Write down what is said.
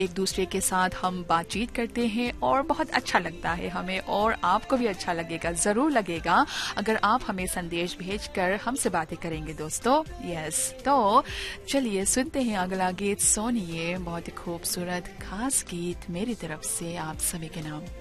एक दूसरे के साथ हम बातचीत करते हैं और बहुत अच्छा लगता है हमें, और आपको भी अच्छा लगेगा, जरूर लगेगा अगर आप हमें संदेश भेजकर हमसे बातें करेंगे दोस्तों। यस, तो चलिए सुनते हैं अगला गीत। सुनिए बहुत ही खूबसूरत खास गीत मेरी तरफ से आप सभी के नाम।